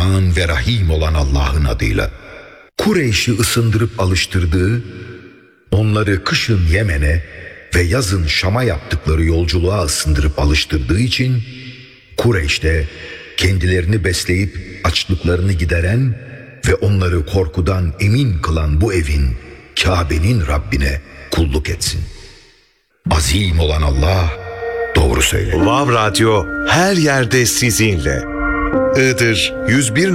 Rahman ve Rahim olan Allah'ın adıyla. Kureyş'i ısındırıp alıştırdığı, onları kışın Yemen'e ve yazın Şam'a yaptıkları yolculuğa ısındırıp alıştırdığı için Kureyş'te kendilerini besleyip açlıklarını gideren ve onları korkudan emin kılan bu evin, Kabe'nin Rabbine kulluk etsin. Azim olan Allah doğru söyler. Vav Radyo her yerde sizinle. Iğdır 101